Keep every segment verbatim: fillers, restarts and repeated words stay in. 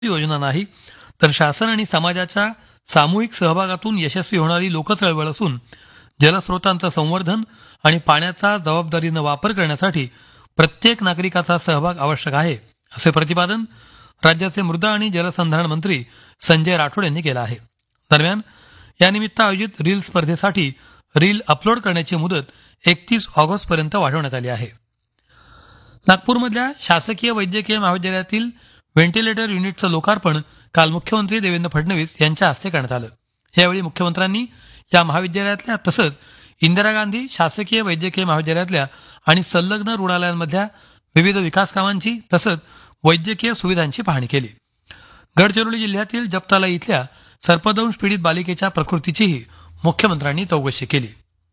योजना नाही तर शासन आणि समाजाच्या सामूहिक सहभागातून यशस्वी होणारी लोकचळवळ असून जलस्रोतांचं संवर्धन आणि पाण्याचा जबाबदारीनं वापर करण्यासाठी प्रत्येक नागरिकाचा सहभाग आवश्यक आहे असे प्रतिपादन राज्याचे मृदा आणि जलसंधारण मंत्री संजय राठोड यांनी केलं आहे. दरम्यान यानिमित्त आयोजित रील स्पर्धेसाठी रील अपलोड करण्याची मुदत एकतीस ऑगस्ट पर्यंत वाढवण्यात आली आहे. नागपूरमधल्या शासकीय वैद्यकीय महाविद्यालयातील व्हेंटिलेटर युनिटचं लोकार्पण काल मुख्यमंत्री देवेंद्र फडणवीस यांच्या हस्ते करण्यात आलं. यावेळी मुख्यमंत्र्यांनी या महाविद्यालयातल्या तसंच इंदिरा गांधी शासकीय वैद्यकीय महाविद्यालयातल्या आणि संलग्न रुग्णालयांमधल्या विविध विकास कामांची तसंच वैद्यकीय सुविधांची पाहणी केली. गडचिरोली जिल्ह्यातील जप्ताला इथल्या सर्पदंश पीडित बालिकेच्या प्रकृतीचीही मुख्यमंत्र्यांनी चौकशी केली.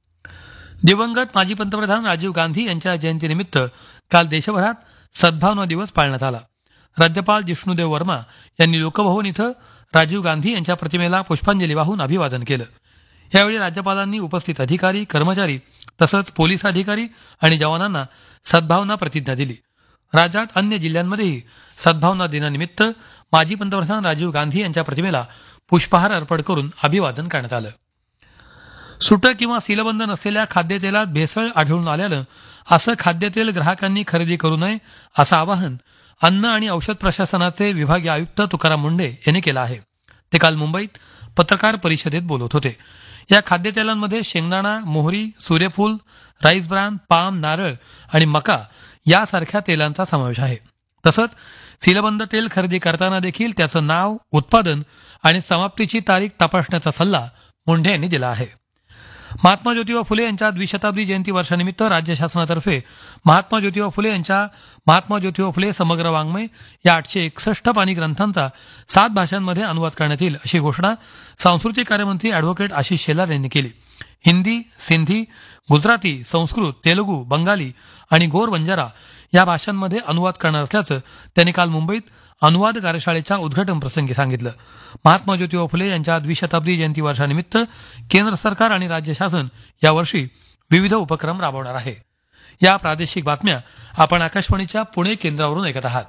दिवंगत माजी पंतप्रधान राजीव गांधी यांच्या जयंतीनिमित्त काल देशभरात सद्भावना दिवस पाळण्यात आला. राज्यपाल जिष्णुदेव वर्मा यांनी लोकभवन इथं राजीव गांधी यांच्या प्रतिमेला पुष्पांजली वाहून अभिवादन केलं. यावेळी राज्यपालांनी उपस्थित अधिकारी कर्मचारी तसंच पोलीस अधिकारी आणि जवानांना सद्भावना प्रतिज्ञा दिली. राज्यात अन्य जिल्ह्यांमध्येही सद्भावना दिनानिमित्त माजी पंतप्रधान राजीव गांधी यांच्या प्रतिमेला पुष्पहार अर्पण करून अभिवादन करण्यात आलं. सुटं किंवा सीलबंद नसलेल्या खाद्यतेलात भेसळ आढळून आल्यानं असं खाद्यतेल ग्राहकांनी खरेदी करू नये असं आवाहन अन्न आणि औषध प्रशासनाचे विभागीय आयुक्त तुकाराम मुंढे यांनी केलं आहे. ते काल मुंबईत पत्रकार परिषदेत बोलत होते. या खाद्यतेलांमध्ये शेंगदाणा, मोहरी, सूर्यफूल, राईस ब्रान, पाम, नारळ आणि मका यासारख्या तेलांचा समावेश आहे. तसंच सीलबंद तेल खरेदी करताना देखील त्याचं नाव, उत्पादन आणि समाप्तीची तारीख तपासण्याचा सल्ला मुंढे यांनी दिला आहे. महात्मा ज्योतिबा फुले यांच्या द्विशताब्दी जयंती वर्षानिमित्त राज्य शासनातर्फे महात्मा ज्योतिबा फुले यांच्या महात्मा ज्योतिबा फुले समग्र वाङ्मय या आठशे एकसष्ट पानी ग्रंथांचा सात भाषांमध्ये अनुवाद करण्यात येईल अशी घोषणा सांस्कृतिक कार्यमंत्री अॅडव्होकेट आशिष शेलार यांनी केली. हिंदी, सिंधी, गुजराती, संस्कृत, तेलुगू, बंगाली आणि गोर बंजारा या भाषांमध्ये अनुवाद करणार असल्याचं त्यांनी काल मुंबईत अनुवाद कार्यशाळेच्या उद्घाटन प्रसंगी सांगितलं. महात्मा ज्योतिबा फुले यांच्या द्विशताब्दी जयंती वर्षानिमित्त केंद्र सरकार आणि राज्य शासन यावर्षी विविध उपक्रम राबवणार आहे. या प्रादेशिक बातम्या आपण आकाशवाणीच्या पुणे केंद्रावरून ऐकत आहात.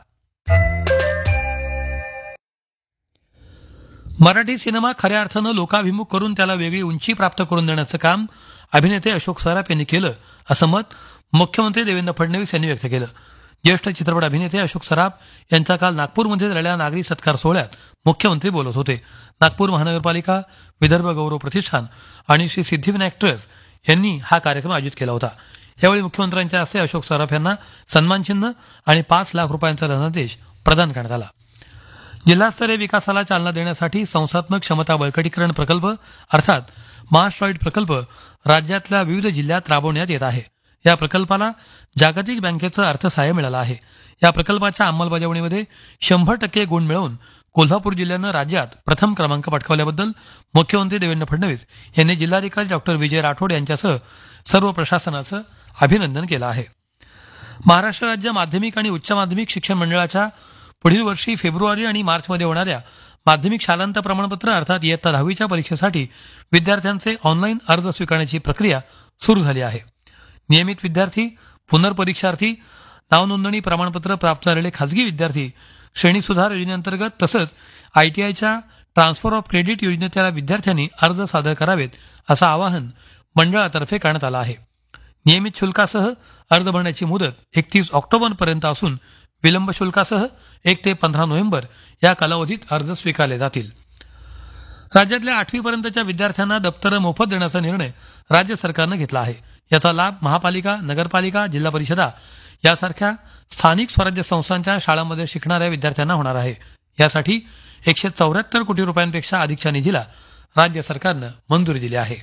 मराठी सिनेमा खऱ्या अर्थानं लोकाभिमुख करून त्याला वेगळी उंची प्राप्त करून देण्याचं काम अभिनेते अशोक सराफ यांनी केलं असं मत मुख्यमंत्री देवेंद्र फडणवीस यांनी व्यक्त केलं. ज्येष्ठ चित्रपट अभिनेते अशोक सराफ यांचा काल नागपूरमध्ये झालेल्या नागरी सत्कार सोहळ्यात मुख्यमंत्री बोलत होते. नागपूर महानगरपालिका, विदर्भ गौरव प्रतिष्ठान आणि श्री सिद्धिविनायक ट्रस्ट यांनी हा कार्यक्रम आयोजित केला होता. यावेळी मुख्यमंत्र्यांच्या हस्ते अशोक सराफ यांना सन्मानचिन्ह आणि पाच लाख रुपयांचा धनादेश प्रदान करण्यात आला. जिल्हास्तरीय विकासाला चालना देण्यासाठी संस्थात्मक क्षमता बळकटीकरण प्रकल्प अर्थात महास्ट्रॉईड प्रकल्प राज्यातल्या विविध जिल्ह्यात राबवण्यात येत आहे. या प्रकल्पाला जागतिक बँकेचं अर्थसहाय्य मिळालं आहे. या प्रकल्पाच्या अंमलबजावणीमध्ये शंभर टक्के गुण मिळवून कोल्हापूर जिल्ह्यानं राज्यात प्रथम क्रमांक पटकावल्याबद्दल मुख्यमंत्री देवेंद्र फडणवीस यांनी जिल्हाधिकारी डॉक्टर विजय राठोड यांच्यासह सर्व प्रशासनाचं अभिनंदन केलं आहे. महाराष्ट्र राज्य माध्यमिक आणि उच्च माध्यमिक शिक्षण मंडळाच्या पुढील वर्षी फेब्रुवारी आणि मार्चमध्ये होणाऱ्या माध्यमिक शालांत प्रमाणपत्र अर्थात इयत्ता दहावीच्या परीक्षेसाठी विद्यार्थ्यांचे ऑनलाईन अर्ज स्वीकारण्याची प्रक्रिया सुरू झाली आहे. नियमित विद्यार्थी, पुनर्परीक्षार्थी, नावनोंदणी प्रमाणपत्र प्राप्त झालेले खासगी विद्यार्थी, श्रेणी सुधार योजनेअंतर्गत तसंच आयटीआयच्या ट्रान्सफर ऑफ क्रेडिट योजनेतल्या विद्यार्थ्यांनी अर्ज सादर करावेत असं आवाहन मंडळातर्फे करण्यात आलं आहे. नियमित शुल्कासह अर्ज भरण्याची मुदत एकतीस ऑक्टोबरपर्यंत असून विलंब शुल्कासह एक ते पंधरा नोव्हेंबर या कालावधीत अर्ज स्वीकारले जातील. राज्यातल्या आठवीपर्यंतच्या विद्यार्थ्यांना दप्तरं मोफत देण्याचा निर्णय राज्य सरकारनं घेतला आहे. याचा लाभ महापालिका, नगरपालिका, जिल्हा परिषदा यासारख्या स्थानिक स्वराज्य संस्थांच्या शाळांमध्ये शिकणाऱ्या विद्यार्थ्यांना होणार आहे. यासाठी एकशे चौऱ्याहत्तर कोटी रुपयांपेक्षा अधिकच्या निधीला राज्य सरकारनं मंजुरी दिली आहे.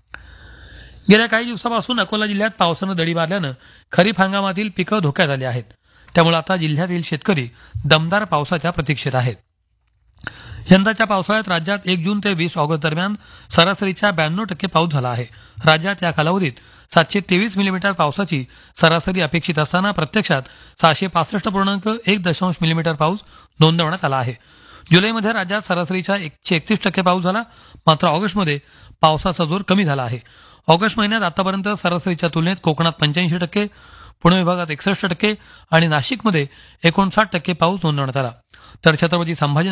गेल्या काही दिवसापासून अकोला जिल्ह्यात पावसानं दडी मारल्यानं खरीप हंगामातील पिकं धोक्यात आली आहेत. त्यामुळे आता जिल्ह्यातील शेतकरी दमदार पावसाच्या प्रतीक्षेत आहेत. यंदाच्या पावसाळ्यात राज्यात एक जून ते वीस ऑगस्ट दरम्यान सरासरीच्या ब्याण्णव टक्के पाऊस झाला आहे. राज्यात या कालावधीत सातशे तेवीस मिलीमीटर पावसाची सरासरी अपेक्षित असताना प्रत्यक्षात सहाशे पासष्ट पूर्णांक एक दशांश मिलीमीटर पाऊस नोंदवण्यात आला आहे. जुलैमध्ये राज्यात सरासरीच्या एकशे एकतीस टक्के पाऊस झाला. मात्र ऑगस्टमध्ये पावसाचा जोर कमी झाला आहे. ऑगस्ट महिन्यात आतापर्यंत सरासरीच्या तुलनेत कोकणात पंच्याऐंशी टक्के, पुणे विभागात एकसष्ट टक्के आणि नाशिकमध्ये एकोणसाठ टक्के पाऊस नोंदवण्यात आला. तर छत्रपती संभाजी